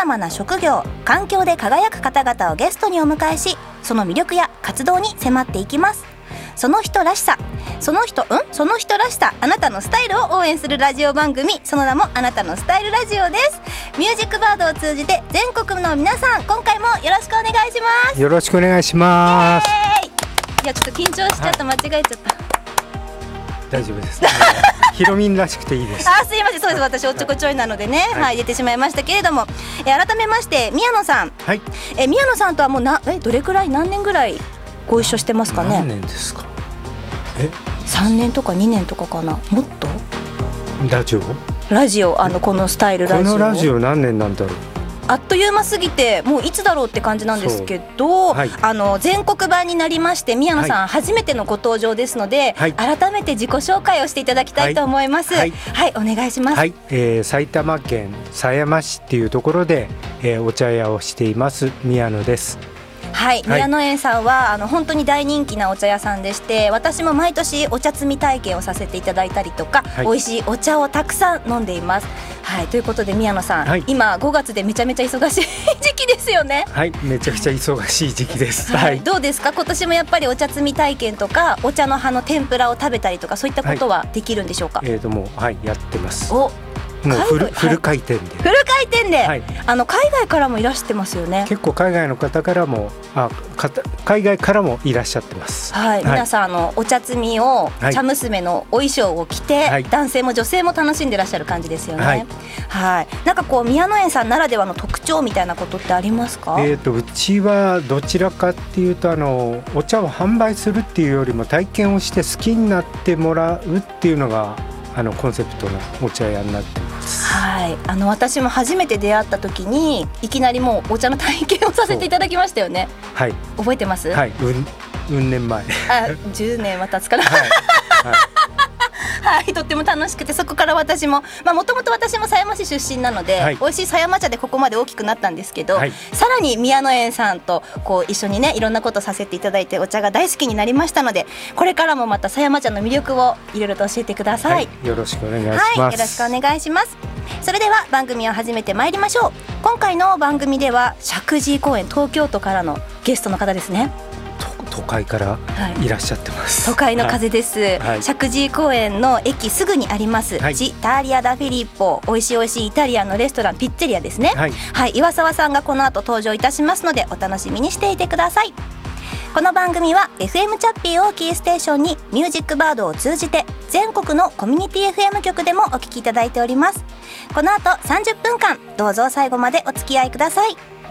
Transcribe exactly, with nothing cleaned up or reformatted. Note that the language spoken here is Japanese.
々な職業環境で輝く方々をゲストにお迎えし、その魅力や活動に迫っていきます。その人らしさその人うんその人らしさあなたのスタイルを応援するラジオ番組、その名もあなたのスタイルラジオです。ミュージックバードを通じて全国の皆さん、今回もよろしくお願いします。 よろしくお願いします。 いやちょっと緊張しちゃった、はい、間違えちゃった。 大丈夫です、ね、ヒロミンらしくていいです。 あ、すいません、そうです、私おっちょこちょいなのでね、はい、はい、入れてしまいましたけれども、え改めまして宮野さん、 はい、 え宮野さんとはもうなえどれくらい何年ぐらいご一緒してますかね。 何年ですか。えさんねんとかにねんとかかな、もっと。 ラジオラジオあのこのスタイルラジオ、 このラジオ何年なんだろう。 あっという間すぎてもういつだろうって感じなんですけど、はい、あの全国版になりまして宮野さん、はい、初めてのご登場ですので、はい、改めて自己紹介をしていただきたいと思います。はい、はいはい、お願いします。 はい、えー、埼玉県狭山市っていうところで、えー、お茶屋をしています宮野です。 はい、宮野園さんはあの本当に大人気なお茶屋さんでして、私も毎年お茶摘み体験をさせていただいたりとか、はい、美味しいお茶をたくさん飲んでいます。はい、ということで宮野さん、はい、今ごがつでめちゃめちゃ忙しい時期ですよね。 はい、めちゃくちゃ忙しい時期です。 はい、どうですか、今年もやっぱりお茶摘み体験とかお茶の葉の天ぷらを食べたりとか、そういったことはできるんでしょうか。 はい、えーともう、はい、やってます。 おもうフル、フル回転で、 フル回転で、はい、あの海外からもいらしてますよね。 結構海外の方からもあか海外からもいらっしゃってます。 はい、はい、皆さんあのお茶摘みを、はい、茶娘のお衣装を着て、はい、男性も女性も楽しんでらっしゃる感じですよね。はい、はい、なんかこう宮野園さんならではの特徴みたいなことってありますか。 えーとうちはどちらかっていうとあのお茶を販売するっていうよりも体験をして好きになってもらうっていうのがあのコンセプトのお茶屋になっています。 はい、あの私も初めて出会った時にいきなりもうお茶の体験をさせていただきましたよね。はい、覚えてます。 はい、うんうん年前。 あ、じゅうねんは経つから。はい、はいはい、とっても楽しくて、そこから私ももともと私も狭山市出身なので、はい、美味しい狭山茶でここまで大きくなったんですけど、はい、さらに宮野園さんとこう一緒にねいろんなことさせていただいてお茶が大好きになりましたので、これからもまた狭山茶の魅力をいろいろと教えてください。はい、 よろしくお願いします。 はい、よろしくお願いします。それでは番組を始めてまいりましょう。今回の番組では石神井公園、東京都からのゲストの方ですね。 都会からいらっしゃってます。 はい、都会の風です。はい、石神井公園の駅すぐにあります、はい、ジ・タリア・ダ・フィリッポ、美味しい美味しいイタリアンのレストランピッツェリアですね。はい、はい、岩沢さんがこの後登場いたしますのでお楽しみにしていてください。この番組は エフエム チャッピーをキーステーションにミュージックバードを通じて全国のコミュニティ エフエム 局でもお聞きいただいております。この後さんじゅっぷんかんどうぞ最後までお付き合いください。